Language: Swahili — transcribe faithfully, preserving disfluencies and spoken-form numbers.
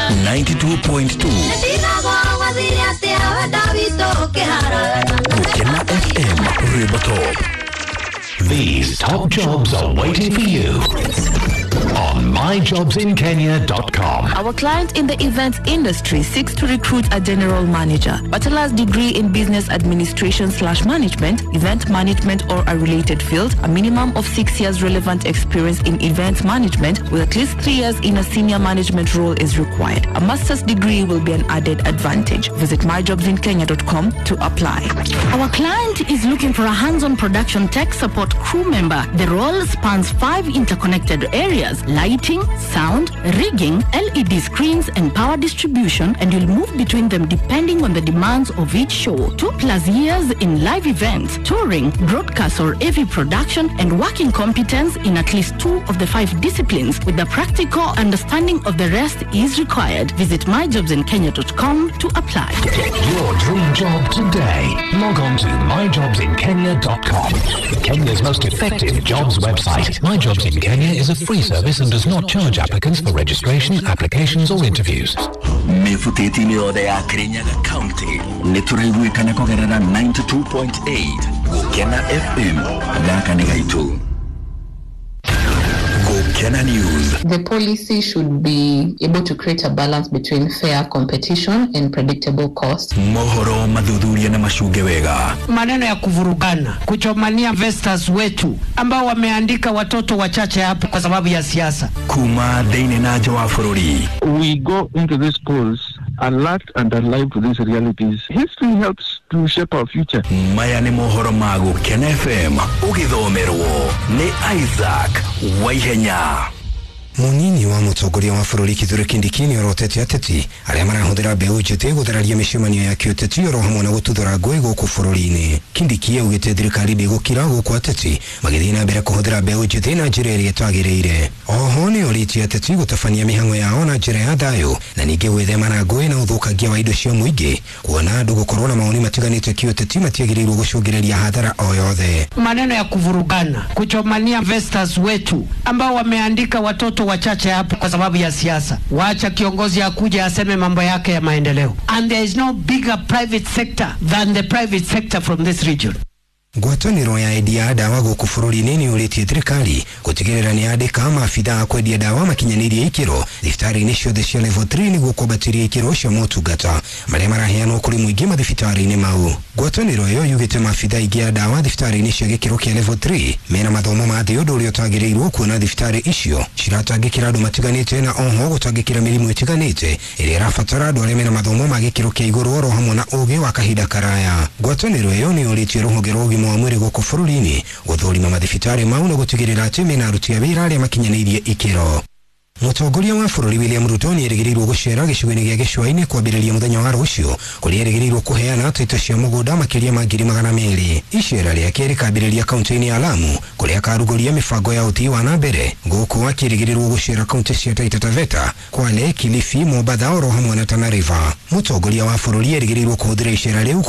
ninety-two point two Gukena F M Ribatop. These top jobs are waiting for you on my jobs in kenya dot com. Our client in the events industry seeks to recruit a general manager, bachelor's degree in business administration slash management, event management or a related field, a minimum of six years relevant experience in event management with at least three years in a senior management role is required. A master's degree will be an added advantage. Visit my jobs in kenya dot com to apply. Our client is looking for a hands-on production tech support crew member. The role spans five interconnected areas: lighting, sound, rigging, L E D screens, and power distribution, and you'll move between them depending on the demands of each show. Two plus years in live events, touring, broadcast or A V production, and working competence in at least two of the five disciplines with the practical understanding of the rest is required. Visit my jobs in kenya dot com to apply. Get your dream job today. Log on to my jobs in kenya dot com. Kenya's most effective jobs website. My Jobs in Kenya is a free service and does not charge applicants for registration, applications or interviews. Mefuteti ni ode ya Kirinyaga County. Neturaibu kanako gerera ninety-two point eight. Gukena F M. Daka negaitu. Gukena News. The policy should be able to create a balance between fair competition and predictable costs. Mohoro madhudhuria na mashuge wega. Maneno ya kuvurugana, kuchomania investors wetu ambao wameandika watoto wachache hapa kwa sababu ya siasa. Kuma deine na jawa furori. We go into these polls alert and alive to these realities. History helps to shape our future. Maya ni mohoro magu Gukena F M. Ugithomerwo ni Isaac Waihenya. Munini wa mutongoria wa bururi Kithure Kindiki ni orotete ateti aria marahũthĩra mbeũ njĩthĩ gũthararia mĩcemanio ya kĩũteti oro hamwe na gũtuthũra ngũĩ gũkũ bũrũri-inĩ. Kindiki augĩte thirikari ndĩgũkira gũkũ ateti magĩthiĩ na mbere kũhũthĩra mbeũ njĩthĩ na njĩra ĩrĩa ĩtagĩrĩire. Oho nĩ orĩtie ateti gũtabania mĩhang'o yao na njĩra ya thayũ na ningĩ gwĩthema na ngũĩ na ũthũkangia wa indo cia mũingĩ, kuona andũ gũkorwo na maoni matiganĩte kĩũteti matiagĩrĩirwo gũcũngĩrĩria hathara o yothe. Maneno ya kuvurugana, kuchomania investors wetu ambao wameandika watoto wachache hapa kwa sababu ya siasa. Wacha kiongozi akuje aseme mambo yake ya maendeleo. And there is no bigger private sector than the private sector from this region. Ngwatanĩro ya endia dawa gũkũ bũrũri-inĩ nĩ ũrĩtie thirikari gũtigĩrĩra nĩ yandĩka maabitha a kwendia dawa makinyanĩirie ikĩro thibitarĩ-inĩ ciothe cia level three nĩguo kwambatĩria ikĩro cia motungata marĩa maraheanwo kũrĩ mũingĩ mathibitarĩ-inĩ mau. Ngwatanĩro ĩyo yugĩte maabitha aingĩ a dawa thibitarĩ-inĩ cia gĩkĩro kĩa level three mena mathomo ma thĩ ũndũ ũrĩa ũtagĩrĩirwo kuona thibitarĩ icio ciratangĩkĩra andũ matiganĩte na oho gũtangĩkĩra mĩrimũ ĩtiganĩte ĩrĩa ĩrabatara andũ arĩa mena mathomo ma gĩkĩro kĩa igũrũ oro hamwe na ũũgĩ wa kahinda karaya. Ngwatanĩro ĩyo nĩ ũrĩtie rũhonge rwa ũgima wa mwĩrĩ gũkũ bũrũri-inĩ gũthũrima mathibitarĩ mau na gũtigĩrĩra atĩ mena aruti a wĩra arĩa makinyanĩirie ikĩro. Mũtongoria wa bũrũri William Ruto nĩ erĩgĩrĩirwo gũcera gĩcigo-inĩ gĩa Gĩcũa-inĩ kwambĩrĩria mũthenya wa rũciũ kũrĩa erĩgĩrĩirwo kũheana taito cia mũgũnda makĩria ma ngiri magana merĩ. Icera rĩake rĩkambĩrĩria kaunti-inĩ ya Lamu kũrĩa akarugũria mĩbango ya ũthii wa na mbere gũkũ akĩrĩgĩrĩirwo gũcera kaunti cia Taita Taveta, Kwale, Kilifi, Mombasa oro hamwe na Tana River. Mũtongoria wa bũrũri erĩgĩrĩirwo kũhũthĩra icera rĩu